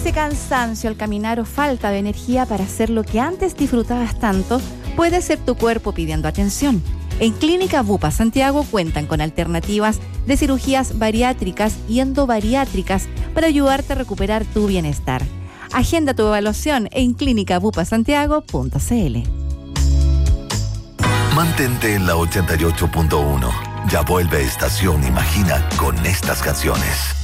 Ese cansancio al caminar o falta de energía para hacer lo que antes disfrutabas tanto puede ser tu cuerpo pidiendo atención. En Clínica Bupa Santiago cuentan con alternativas de cirugías bariátricas y endobariátricas para ayudarte a recuperar tu bienestar. Agenda tu evaluación en clinicabupasantiago.cl. Mantente en la 88.1. Ya vuelve Estación Imagina con estas canciones.